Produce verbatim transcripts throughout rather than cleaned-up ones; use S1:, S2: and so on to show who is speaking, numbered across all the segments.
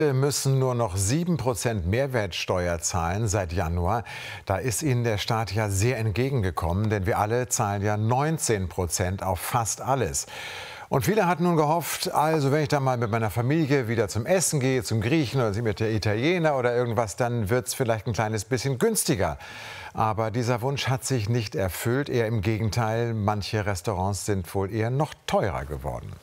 S1: Müssen nur noch sieben Prozent Mehrwertsteuer zahlen seit Januar. Da ist ihnen der Staat ja sehr entgegengekommen, denn wir alle zahlen ja neunzehn Prozent auf fast alles. Und viele hatten nun gehofft, also wenn ich dann mal mit meiner Familie wieder zum Essen gehe, zum Griechen oder mit der Italiener oder irgendwas, dann wird es vielleicht ein kleines bisschen günstiger. Aber dieser Wunsch hat sich nicht erfüllt, eher im Gegenteil, manche Restaurants sind wohl eher noch teurer geworden.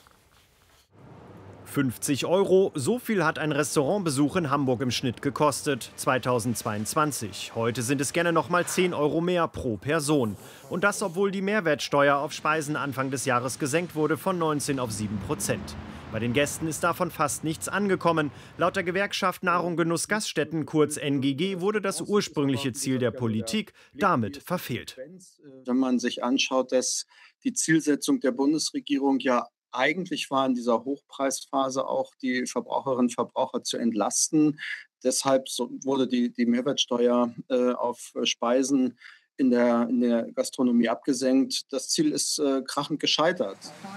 S2: fünfzig Euro, so viel hat ein Restaurantbesuch in Hamburg im Schnitt gekostet, zweitausendzweiundzwanzig. Heute sind es gerne noch mal zehn Euro mehr pro Person. Und das, obwohl die Mehrwertsteuer auf Speisen Anfang des Jahres gesenkt wurde von neunzehn auf sieben Prozent. Bei den Gästen ist davon fast nichts angekommen. Laut der Gewerkschaft Nahrung Genuss Gaststätten, kurz N G G, wurde das ursprüngliche Ziel der Politik damit verfehlt.
S3: Wenn man sich anschaut, dass die Zielsetzung der Bundesregierung ja eigentlich war, in dieser Hochpreisphase auch die Verbraucherinnen und Verbraucher zu entlasten. Deshalb wurde die, die Mehrwertsteuer äh, auf Speisen in der, in der Gastronomie abgesenkt. Das Ziel ist äh, krachend gescheitert.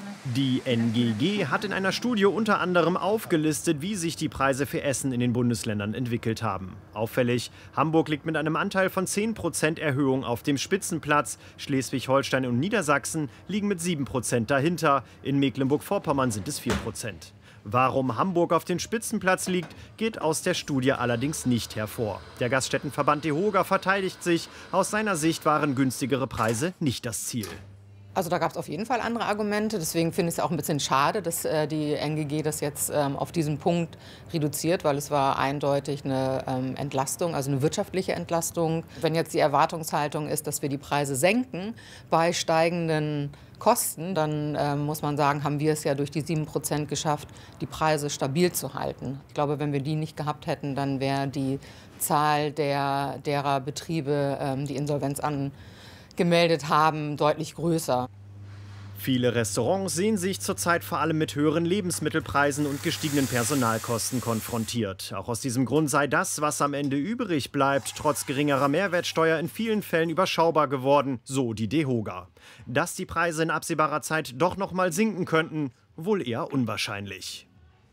S2: Die N G G hat in einer Studie unter anderem aufgelistet, wie sich die Preise für Essen in den Bundesländern entwickelt haben. Auffällig, Hamburg liegt mit einem Anteil von zehn Prozent Erhöhung auf dem Spitzenplatz. Schleswig-Holstein und Niedersachsen liegen mit sieben Prozent dahinter. In Mecklenburg-Vorpommern sind es vier Prozent. Warum Hamburg auf dem Spitzenplatz liegt, geht aus der Studie allerdings nicht hervor. Der Gaststättenverband DEHOGA verteidigt sich. Aus seiner Sicht waren günstigere Preise nicht das Ziel.
S4: Also da gab es auf jeden Fall andere Argumente. Deswegen finde ich es auch ein bisschen schade, dass äh, die N G G das jetzt ähm, auf diesen Punkt reduziert, weil es war eindeutig eine ähm, Entlastung, also eine wirtschaftliche Entlastung. Wenn jetzt die Erwartungshaltung ist, dass wir die Preise senken bei steigenden Kosten, dann äh, muss man sagen, haben wir es ja durch die sieben Prozent geschafft, die Preise stabil zu halten. Ich glaube, wenn wir die nicht gehabt hätten, dann wäre die Zahl der, derer Betriebe, ähm, die Insolvenz angemeldet haben, deutlich größer.
S2: Viele Restaurants sehen sich zurzeit vor allem mit höheren Lebensmittelpreisen und gestiegenen Personalkosten konfrontiert. Auch aus diesem Grund sei das, was am Ende übrig bleibt, trotz geringerer Mehrwertsteuer in vielen Fällen überschaubar geworden, so die DEHOGA. Dass die Preise in absehbarer Zeit doch noch mal sinken könnten, wohl eher unwahrscheinlich.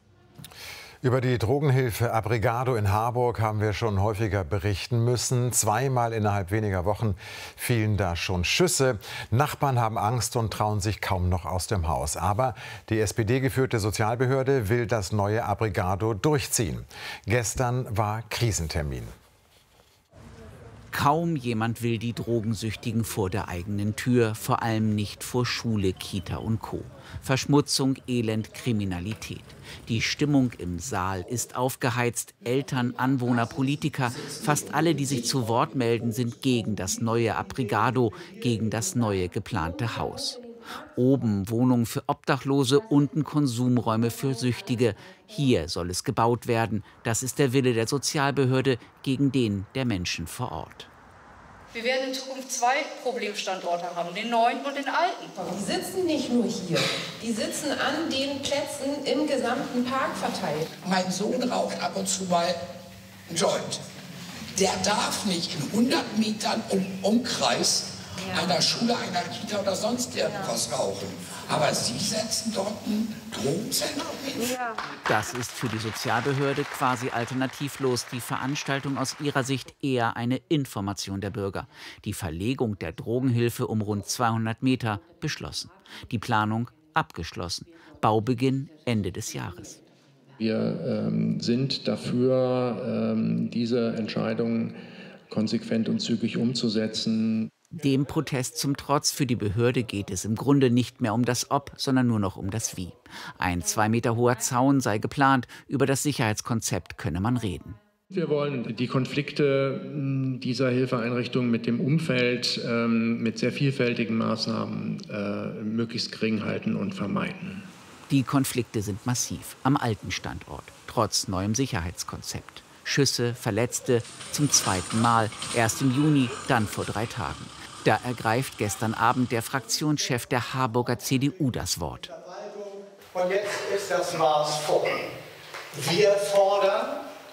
S1: Über die Drogenhilfe Abrigado in Harburg haben wir schon häufiger berichten müssen. Zweimal innerhalb weniger Wochen fielen da schon Schüsse. Nachbarn haben Angst und trauen sich kaum noch aus dem Haus. Aber die S P D-geführte Sozialbehörde will das neue Abrigado durchziehen. Gestern war Krisentermin.
S5: Kaum jemand will die Drogensüchtigen vor der eigenen Tür, vor allem nicht vor Schule, Kita und Co. Verschmutzung, Elend, Kriminalität. Die Stimmung im Saal ist aufgeheizt. Eltern, Anwohner, Politiker, fast alle, die sich zu Wort melden, sind gegen das neue Abrigado, gegen das neue geplante Haus. Oben Wohnungen für Obdachlose, unten Konsumräume für Süchtige. Hier soll es gebaut werden. Das ist der Wille der Sozialbehörde gegen den der Menschen vor Ort.
S6: Wir werden in Zukunft zwei Problemstandorte haben, den neuen und den alten.
S7: Die sitzen nicht nur hier, die sitzen an den Plätzen im gesamten Park verteilt.
S8: Mein Sohn raucht ab und zu mal einen Joint. Der darf nicht in hundert Metern um Umkreis ja. einer Schule, einer Kita oder sonst irgendwas ja. rauchen. Aber Sie setzen dort ein Drogenzentrum hin?
S5: Ja. Das ist für die Sozialbehörde quasi alternativlos. Die Veranstaltung aus ihrer Sicht eher eine Information der Bürger. Die Verlegung der Drogenhilfe um rund zweihundert Meter beschlossen. Die Planung abgeschlossen. Baubeginn Ende des Jahres.
S9: Wir ähm, sind dafür, ähm, diese Entscheidung konsequent und zügig umzusetzen.
S5: Dem Protest zum Trotz, für die Behörde geht es im Grunde nicht mehr um das Ob, sondern nur noch um das Wie. Ein zwei Meter hoher Zaun sei geplant, über das Sicherheitskonzept könne man reden.
S9: Wir wollen die Konflikte dieser Hilfeeinrichtungen mit dem Umfeld ähm, mit sehr vielfältigen Maßnahmen äh, möglichst gering halten und vermeiden.
S5: Die Konflikte sind massiv am alten Standort, trotz neuem Sicherheitskonzept. Schüsse, Verletzte, zum zweiten Mal, erst im Juni, dann vor drei Tagen. Da ergreift gestern Abend der Fraktionschef der Harburger C D U das Wort.
S10: Und jetzt ist das Maß voll. Wir fordern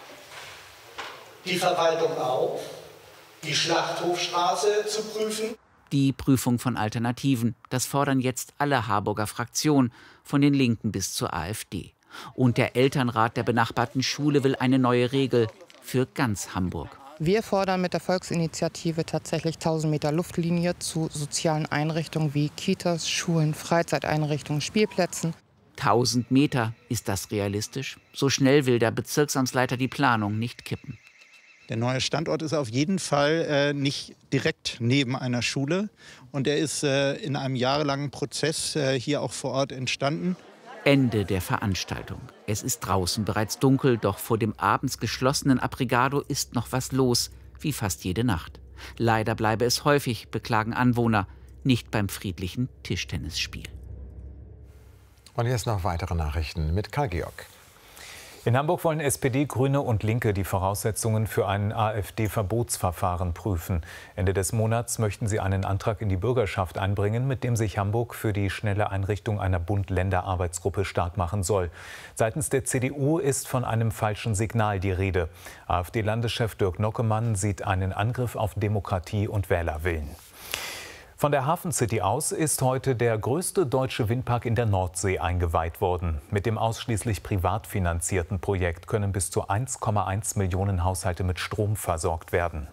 S10: die Verwaltung auf, die Schlachthofstraße zu prüfen.
S5: Die Prüfung von Alternativen, das fordern jetzt alle Harburger Fraktionen, von den Linken bis zur AfD. Und der Elternrat der benachbarten Schule will eine neue Regel für ganz Hamburg.
S11: Wir fordern mit der Volksinitiative tatsächlich tausend Meter Luftlinie zu sozialen Einrichtungen wie Kitas, Schulen, Freizeiteinrichtungen, Spielplätzen.
S5: tausend Meter, ist das realistisch? So schnell will der Bezirksamtsleiter die Planung nicht kippen.
S12: Der neue Standort ist auf jeden Fall äh, nicht direkt neben einer Schule. Und er ist äh, in einem jahrelangen Prozess äh, hier auch vor Ort entstanden.
S5: Ende der Veranstaltung. Es ist draußen bereits dunkel, doch vor dem abends geschlossenen Abrigado ist noch was los, wie fast jede Nacht. Leider bleibe es häufig, beklagen Anwohner, nicht beim friedlichen Tischtennisspiel.
S1: Und jetzt noch weitere Nachrichten mit Karl Georg.
S13: In Hamburg wollen S P D, Grüne und Linke die Voraussetzungen für ein AfD-Verbotsverfahren prüfen. Ende des Monats möchten sie einen Antrag in die Bürgerschaft einbringen, mit dem sich Hamburg für die schnelle Einrichtung einer Bund-Länder-Arbeitsgruppe stark machen soll. Seitens der C D U ist von einem falschen Signal die Rede. AfD-Landeschef Dirk Nockemann sieht einen Angriff auf Demokratie und Wählerwillen. Von der Hafen City aus ist heute der größte deutsche Windpark in der Nordsee eingeweiht worden. Mit dem ausschließlich privat finanzierten Projekt können bis zu eins Komma eins Millionen Haushalte mit Strom versorgt werden.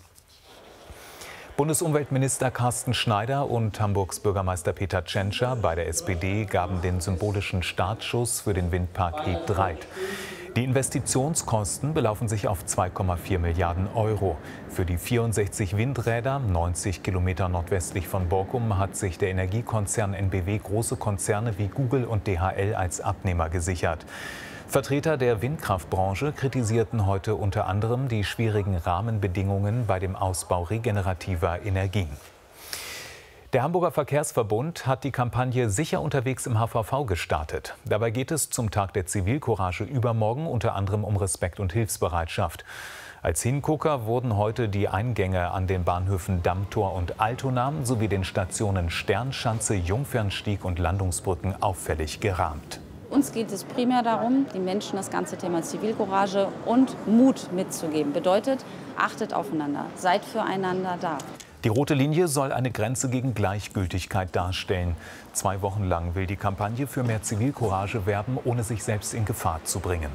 S13: Bundesumweltminister Carsten Schneider und Hamburgs Bürgermeister Peter Tschentscher bei der S P D gaben den symbolischen Startschuss für den Windpark He Dreiht. Die Investitionskosten belaufen sich auf zwei Komma vier Milliarden Euro. Für die vierundsechzig Windräder, neunzig Kilometer nordwestlich von Borkum, hat sich der Energiekonzern N B W große Konzerne wie Google und D H L als Abnehmer gesichert. Vertreter der Windkraftbranche kritisierten heute unter anderem die schwierigen Rahmenbedingungen bei dem Ausbau regenerativer Energien. Der Hamburger Verkehrsverbund hat die Kampagne Sicher unterwegs im H V V gestartet. Dabei geht es zum Tag der Zivilcourage übermorgen unter anderem um Respekt und Hilfsbereitschaft. Als Hingucker wurden heute die Eingänge an den Bahnhöfen Dammtor und Altona sowie den Stationen Sternschanze, Jungfernstieg und Landungsbrücken auffällig gerahmt.
S14: Uns geht es primär darum, den Menschen das ganze Thema Zivilcourage und Mut mitzugeben. Bedeutet, achtet aufeinander, seid füreinander da.
S13: Die rote Linie soll eine Grenze gegen Gleichgültigkeit darstellen. Zwei Wochen lang will die Kampagne für mehr Zivilcourage werben, ohne sich selbst in Gefahr zu bringen.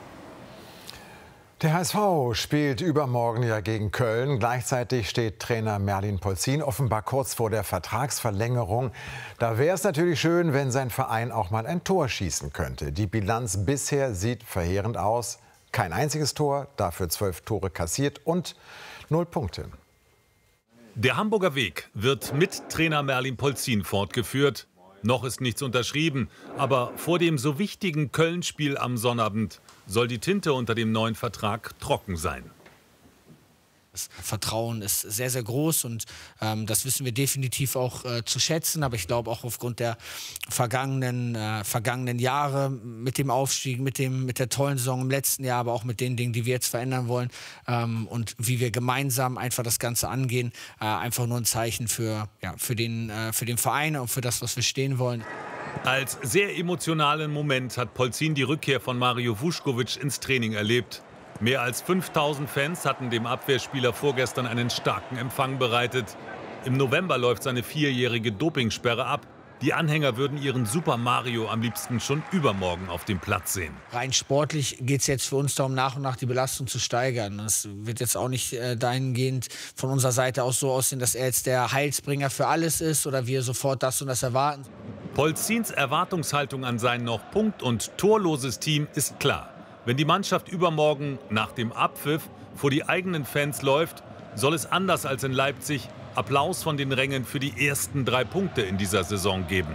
S1: Der H S V spielt übermorgen ja gegen Köln. Gleichzeitig steht Trainer Merlin Polzin offenbar kurz vor der Vertragsverlängerung. Da wäre es natürlich schön, wenn sein Verein auch mal ein Tor schießen könnte. Die Bilanz bisher sieht verheerend aus. Kein einziges Tor, dafür zwölf Tore kassiert und null Punkte.
S15: Der Hamburger Weg wird mit Trainer Merlin Polzin fortgeführt. Noch ist nichts unterschrieben, aber vor dem so wichtigen Köln-Spiel am Sonnabend soll die Tinte unter dem neuen Vertrag trocken sein.
S16: Das Vertrauen ist sehr, sehr groß und ähm, das wissen wir definitiv auch äh, zu schätzen. Aber ich glaube auch aufgrund der vergangenen, äh, vergangenen Jahre mit dem Aufstieg, mit, dem, mit der tollen Saison im letzten Jahr, aber auch mit den Dingen, die wir jetzt verändern wollen ähm, und wie wir gemeinsam einfach das Ganze angehen, äh, einfach nur ein Zeichen für, ja, für, den, äh, für den Verein und für das, was wir stehen wollen.
S15: Als sehr emotionalen Moment hat Polzin die Rückkehr von Mario Vuskovic ins Training erlebt. Mehr als fünftausend Fans hatten dem Abwehrspieler vorgestern einen starken Empfang bereitet. Im November läuft seine vierjährige Dopingsperre ab. Die Anhänger würden ihren Super Mario am liebsten schon übermorgen auf dem Platz sehen.
S16: Rein sportlich geht es jetzt für uns darum, nach und nach die Belastung zu steigern. Es wird jetzt auch nicht äh, dahingehend von unserer Seite aus so aussehen, dass er jetzt der Heilsbringer für alles ist oder wir sofort das und das erwarten.
S15: Polzins Erwartungshaltung an sein noch punkt- und torloses Team ist klar. Wenn die Mannschaft übermorgen nach dem Abpfiff vor die eigenen Fans läuft, soll es anders als in Leipzig Applaus von den Rängen für die ersten drei Punkte in dieser Saison geben.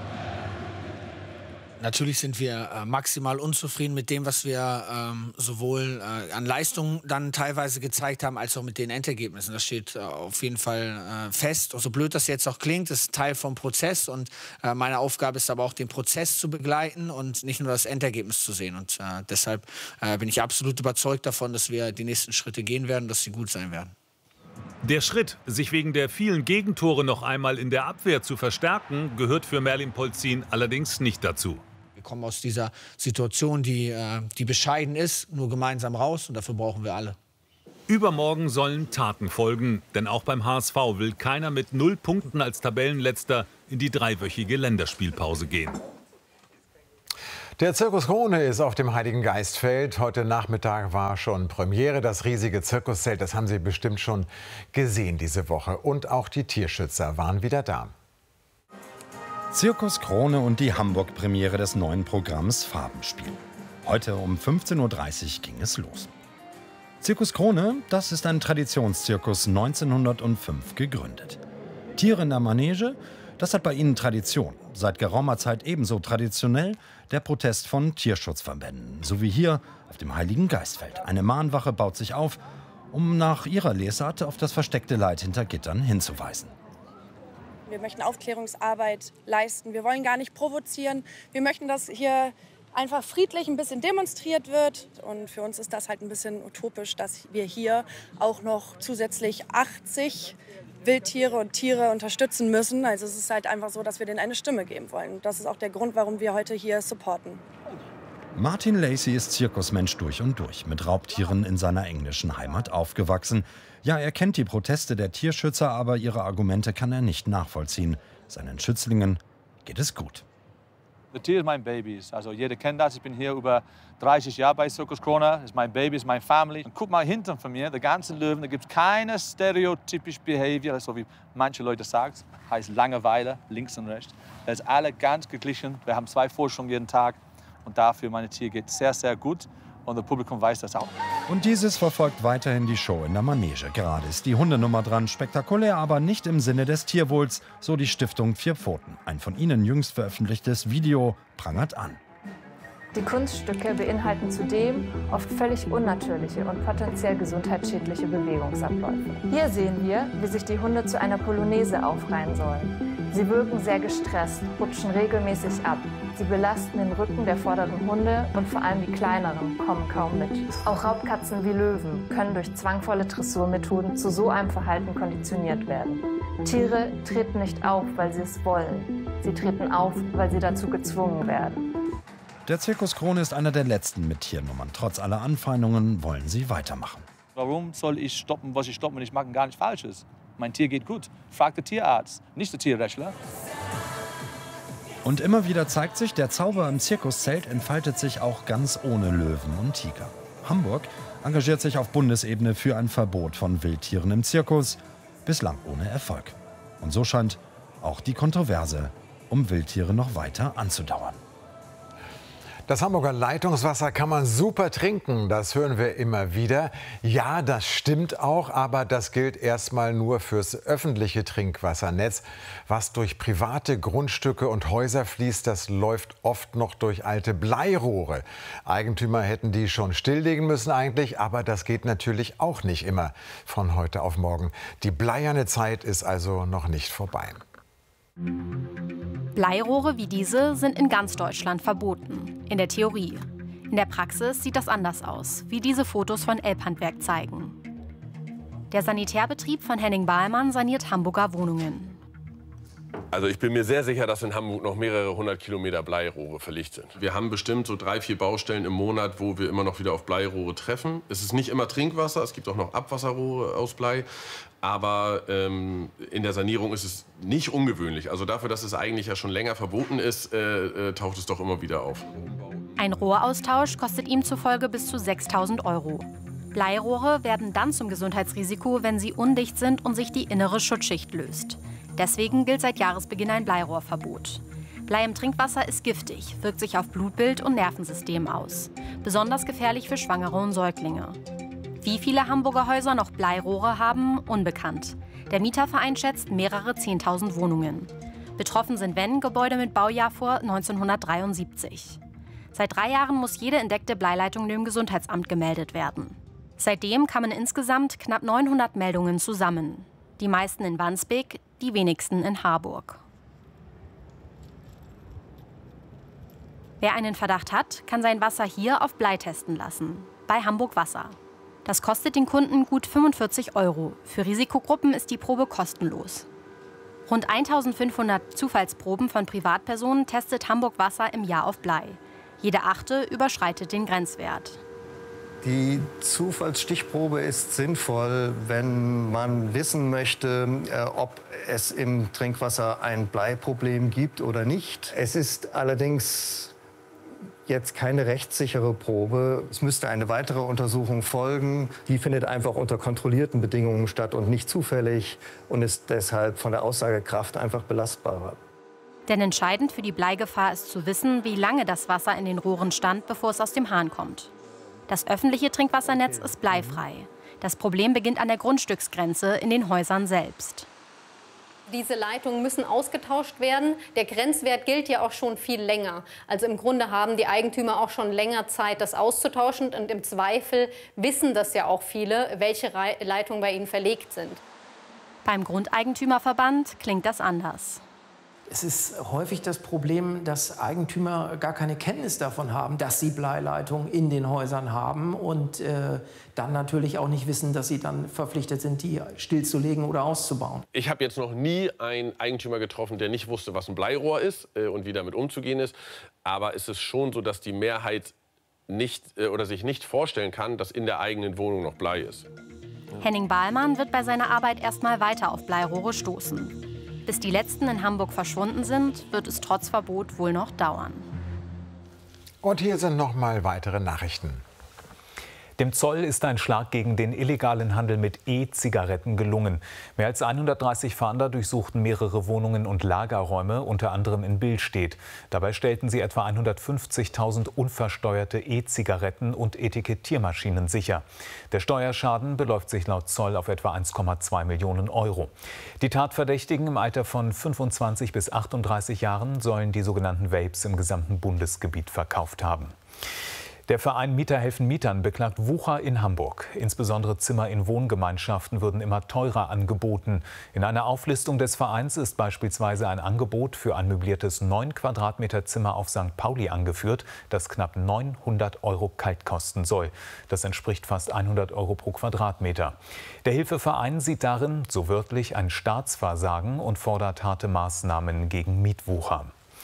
S16: Natürlich sind wir äh, maximal unzufrieden mit dem, was wir ähm, sowohl äh, an Leistungen dann teilweise gezeigt haben, als auch mit den Endergebnissen. Das steht äh, auf jeden Fall äh, fest. Und so blöd das jetzt auch klingt, ist Teil vom Prozess. Und äh, meine Aufgabe ist aber auch, den Prozess zu begleiten und nicht nur das Endergebnis zu sehen. Und äh, deshalb äh, bin ich absolut überzeugt davon, dass wir die nächsten Schritte gehen werden, dass sie gut sein werden.
S15: Der Schritt, sich wegen der vielen Gegentore noch einmal in der Abwehr zu verstärken, gehört für Merlin Polzin allerdings nicht dazu.
S16: Wir kommen aus dieser Situation, die, äh, die bescheiden ist, nur gemeinsam raus und dafür brauchen wir alle.
S15: Übermorgen sollen Taten folgen, denn auch beim H S V will keiner mit null Punkten als Tabellenletzter in die dreiwöchige Länderspielpause gehen.
S1: Der Zirkus Krone ist auf dem Heiligen Geistfeld. Heute Nachmittag war schon Premiere. Das riesige Zirkuszelt, das haben Sie bestimmt schon gesehen diese Woche. Und auch die Tierschützer waren wieder da.
S17: Zirkus Krone und die Hamburg-Premiere des neuen Programms Farbenspiel. Heute um fünfzehn Uhr dreißig ging es los. Zirkus Krone, das ist ein Traditionszirkus neunzehnhundertfünf gegründet. Tiere in der Manege, das hat bei ihnen Tradition. Seit geraumer Zeit ebenso traditionell der Protest von Tierschutzverbänden. So wie hier auf dem Heiligen Geistfeld. Eine Mahnwache baut sich auf, um nach ihrer Lesart auf das versteckte Leid hinter Gittern hinzuweisen.
S18: Wir möchten Aufklärungsarbeit leisten. Wir wollen gar nicht provozieren. Wir möchten, dass hier einfach friedlich ein bisschen demonstriert wird. Und für uns ist das halt ein bisschen utopisch, dass wir hier auch noch zusätzlich achtzig Wildtiere und Tiere unterstützen müssen. Also es ist halt einfach so, dass wir denen eine Stimme geben wollen. Das ist auch der Grund, warum wir heute hier supporten.
S17: Martin Lacey ist Zirkusmensch durch und durch, mit Raubtieren in seiner englischen Heimat aufgewachsen. Ja, er kennt die Proteste der Tierschützer, aber ihre Argumente kann er nicht nachvollziehen. Seinen Schützlingen geht es gut.
S19: Das Tier ist mein Baby. Also jeder kennt das. Ich bin hier über dreißig Jahre bei Zirkus Krone. Das ist mein Baby, das ist meine Family. Und guck mal hinten von mir, die ganzen Löwen, da gibt es keine stereotypische Behavior, so wie manche Leute sagen. Heißt Langeweile, links und rechts. Das ist alle ganz geglichen. Wir haben zwei Forschungen jeden Tag. Und dafür, meine Tier geht sehr, sehr gut. Und das Publikum weiß das auch.
S17: Und dieses verfolgt weiterhin die Show in der Manege. Gerade ist die Hundenummer dran. Spektakulär, aber nicht im Sinne des Tierwohls, so die Stiftung Vier Pfoten. Ein von ihnen jüngst veröffentlichtes Video prangert an.
S20: Die Kunststücke beinhalten zudem oft völlig unnatürliche und potenziell gesundheitsschädliche Bewegungsabläufe. Hier sehen wir, wie sich die Hunde zu einer Polonaise aufreihen sollen. Sie wirken sehr gestresst, rutschen regelmäßig ab. Sie belasten den Rücken der vorderen Hunde und vor allem die kleineren kommen kaum mit. Auch Raubkatzen wie Löwen können durch zwangvolle Dressurmethoden zu so einem Verhalten konditioniert werden. Tiere treten nicht auf, weil sie es wollen. Sie treten auf, weil sie dazu gezwungen werden.
S17: Der Zirkus Krone ist einer der letzten mit Tiernummern. Trotz aller Anfeindungen wollen sie weitermachen.
S19: Warum soll ich stoppen, was ich stoppen, wenn ich mache gar nicht Falsches? Mein Tier geht gut. Fragt der Tierarzt, nicht der Tierrechtler.
S17: Und immer wieder zeigt sich, der Zauber im Zirkuszelt entfaltet sich auch ganz ohne Löwen und Tiger. Hamburg engagiert sich auf Bundesebene für ein Verbot von Wildtieren im Zirkus, bislang ohne Erfolg. Und so scheint auch die Kontroverse um Wildtiere noch weiter anzudauern.
S1: Das Hamburger Leitungswasser kann man super trinken, das hören wir immer wieder. Ja, das stimmt auch, aber das gilt erstmal nur fürs öffentliche Trinkwassernetz. Was durch private Grundstücke und Häuser fließt, das läuft oft noch durch alte Bleirohre. Eigentümer hätten die schon stilllegen müssen eigentlich, aber das geht natürlich auch nicht immer von heute auf morgen. Die bleierne Zeit ist also noch nicht vorbei.
S21: Bleirohre wie diese sind in ganz Deutschland verboten. In der Theorie. In der Praxis sieht das anders aus, wie diese Fotos von Elbhandwerk zeigen. Der Sanitärbetrieb von Henning Bahlmann saniert Hamburger Wohnungen.
S22: Also ich bin mir sehr sicher, dass in Hamburg noch mehrere hundert Kilometer Bleirohre verlegt sind. Wir haben bestimmt so drei, vier Baustellen im Monat, wo wir immer noch wieder auf Bleirohre treffen. Es ist nicht immer Trinkwasser, es gibt auch noch Abwasserrohre aus Blei. Aber ähm, in der Sanierung ist es nicht ungewöhnlich. Also dafür, dass es eigentlich ja schon länger verboten ist, äh, äh, taucht es doch immer wieder auf.
S21: Ein Rohraustausch kostet ihm zufolge bis zu sechstausend Euro. Bleirohre werden dann zum Gesundheitsrisiko, wenn sie undicht sind und sich die innere Schutzschicht löst. Deswegen gilt seit Jahresbeginn ein Bleirohrverbot. Blei im Trinkwasser ist giftig, wirkt sich auf Blutbild und Nervensystem aus. Besonders gefährlich für Schwangere und Säuglinge. Wie viele Hamburger Häuser noch Bleirohre haben, unbekannt. Der Mieterverein schätzt mehrere zehntausend Wohnungen. Betroffen sind wenn Gebäude mit Baujahr vor neunzehnhundertdreiundsiebzig. Seit drei Jahren muss jede entdeckte Bleileitung dem Gesundheitsamt gemeldet werden. Seitdem kamen insgesamt knapp neunhundert Meldungen zusammen. Die meisten in Wandsbek, die wenigsten in Harburg. Wer einen Verdacht hat, kann sein Wasser hier auf Blei testen lassen. Bei Hamburg Wasser. Das kostet den Kunden gut fünfundvierzig Euro. Für Risikogruppen ist die Probe kostenlos. Rund eintausendfünfhundert Zufallsproben von Privatpersonen testet Hamburg Wasser im Jahr auf Blei. Jede achte überschreitet den Grenzwert.
S23: Die Zufallsstichprobe ist sinnvoll, wenn man wissen möchte, ob es im Trinkwasser ein Bleiproblem gibt oder nicht. Es ist allerdings jetzt keine rechtssichere Probe. Es müsste eine weitere Untersuchung folgen. Die findet einfach unter kontrollierten Bedingungen statt und nicht zufällig und ist deshalb von der Aussagekraft einfach belastbarer.
S21: Denn entscheidend für die Bleigefahr ist zu wissen, wie lange das Wasser in den Rohren stand, bevor es aus dem Hahn kommt. Das öffentliche Trinkwassernetz ist bleifrei. Das Problem beginnt an der Grundstücksgrenze in den Häusern selbst.
S2: Diese Leitungen müssen ausgetauscht werden. Der Grenzwert gilt ja auch schon viel länger. Also im Grunde haben die Eigentümer auch schon länger Zeit, das auszutauschen. Und im Zweifel wissen das ja auch viele, welche Leitungen bei ihnen verlegt sind.
S21: Beim Grundeigentümerverband klingt das anders.
S3: Es ist häufig das Problem, dass Eigentümer gar keine Kenntnis davon haben, dass sie Bleileitungen in den Häusern haben und äh, dann natürlich auch nicht wissen, dass sie dann verpflichtet sind, die stillzulegen oder auszubauen.
S22: Ich habe jetzt noch nie einen Eigentümer getroffen, der nicht wusste, was ein Bleirohr ist äh, und wie damit umzugehen ist. Aber es ist schon so, dass die Mehrheit nicht äh, oder sich nicht vorstellen kann, dass in der eigenen Wohnung noch Blei ist.
S21: Henning Bahlmann wird bei seiner Arbeit erst mal weiter auf Bleirohre stoßen. Bis die letzten in Hamburg verschwunden sind, wird es trotz Verbot wohl noch dauern.
S1: Und hier sind noch mal weitere Nachrichten.
S13: Dem Zoll ist ein Schlag gegen den illegalen Handel mit E-Zigaretten gelungen. Mehr als hundertdreißig Fahnder durchsuchten mehrere Wohnungen und Lagerräume, unter anderem in Billstedt. Dabei stellten sie etwa hundertfünfzigtausend unversteuerte E-Zigaretten und Etikettiermaschinen sicher. Der Steuerschaden beläuft sich laut Zoll auf etwa eins Komma zwei Millionen Euro. Die Tatverdächtigen im Alter von fünfundzwanzig bis achtunddreißig Jahren sollen die sogenannten Vapes im gesamten Bundesgebiet verkauft haben. Der Verein Mieter helfen Mietern beklagt Wucher in Hamburg. Insbesondere Zimmer in Wohngemeinschaften würden immer teurer angeboten. In einer Auflistung des Vereins ist beispielsweise ein Angebot für ein möbliertes neun Quadratmeter Zimmer auf Sankt Pauli angeführt, das knapp neunhundert Euro kalt kosten soll. Das entspricht fast hundert Euro pro Quadratmeter. Der Hilfeverein sieht darin, so wörtlich, ein Staatsversagen und fordert harte Maßnahmen gegen Mietwucher.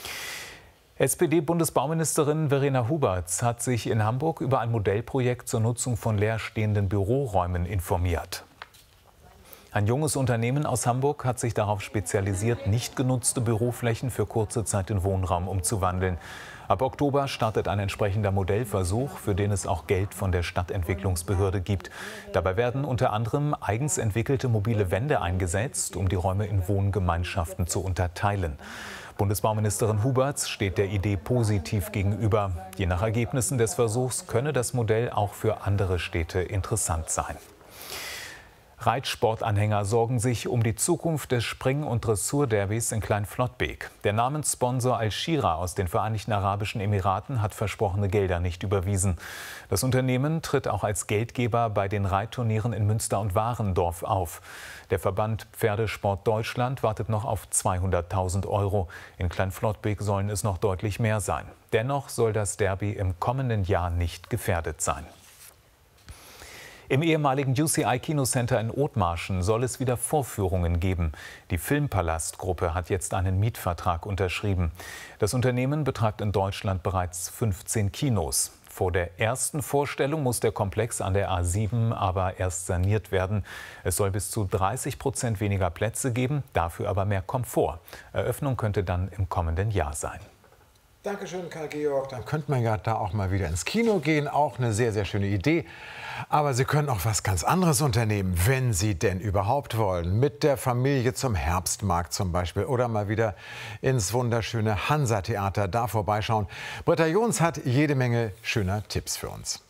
S13: S P D-Bundesbauministerin Verena Huberts hat sich in Hamburg über ein Modellprojekt zur Nutzung von leerstehenden Büroräumen informiert. Ein junges Unternehmen aus Hamburg hat sich darauf spezialisiert, nicht genutzte Büroflächen für kurze Zeit in Wohnraum umzuwandeln. Ab Oktober startet ein entsprechender Modellversuch, für den es auch Geld von der Stadtentwicklungsbehörde gibt. Dabei werden unter anderem eigens entwickelte mobile Wände eingesetzt, um die Räume in Wohngemeinschaften zu unterteilen. Bundesbauministerin Huberts steht der Idee positiv gegenüber. Je nach Ergebnissen des Versuchs könne das Modell auch für andere Städte interessant sein. Reitsportanhänger sorgen sich um die Zukunft des Spring- und Dressurderbys in Kleinflottbek. Der Namenssponsor Al-Shira aus den Vereinigten Arabischen Emiraten hat versprochene Gelder nicht überwiesen. Das Unternehmen tritt auch als Geldgeber bei den Reitturnieren in Münster und Warendorf auf. Der Verband Pferdesport Deutschland wartet noch auf zweihunderttausend Euro. In Kleinflottbek sollen es noch deutlich mehr sein. Dennoch soll das Derby im kommenden Jahr nicht gefährdet sein. Im ehemaligen U C I-Kinocenter in Othmarschen soll es wieder Vorführungen geben. Die Filmpalast-Gruppe hat jetzt einen Mietvertrag unterschrieben. Das Unternehmen betreibt in Deutschland bereits fünfzehn Kinos. Vor der ersten Vorstellung muss der Komplex an der A sieben aber erst saniert werden. Es soll bis zu dreißig Prozent weniger Plätze geben, dafür aber mehr Komfort. Eröffnung könnte dann im kommenden Jahr sein.
S1: Dankeschön, Karl-Georg. Dann könnte man ja da auch mal wieder ins Kino gehen. Auch eine sehr, sehr schöne Idee. Aber Sie können auch was ganz anderes unternehmen, wenn Sie denn überhaupt wollen. Mit der Familie zum Herbstmarkt zum Beispiel. Oder mal wieder ins wunderschöne Hansa-Theater da vorbeischauen. Britta Jons hat jede Menge schöner Tipps für uns.